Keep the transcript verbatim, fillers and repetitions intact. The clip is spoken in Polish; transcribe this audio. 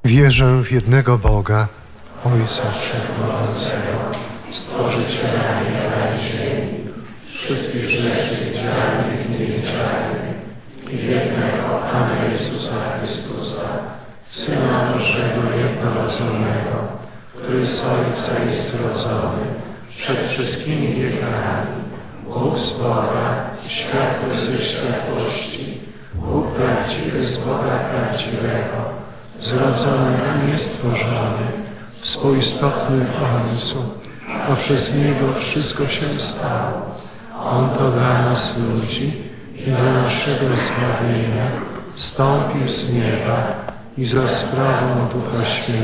Wierzę w jednego Boga, Ojca Wszechmogącego, Stworzyciela nieba i ziemi, wszystkich rzeczy widzialnych i niewidzialnych, i w jednego Pana Jezusa Chrystusa, Syna Bożego jednorodzonego, który z Ojca jest zrodzony przed wszystkimi wiekami, Bóg z Boga, światłość ze światłości, Bóg prawdziwy z Boga prawdziwego, zrodzony, a nie stworzony, współistotny Ojcu, a przez Niego wszystko się stało. On to dla nas ludzi i dla naszego zbawienia wstąpił z nieba i za sprawą Ducha Świętego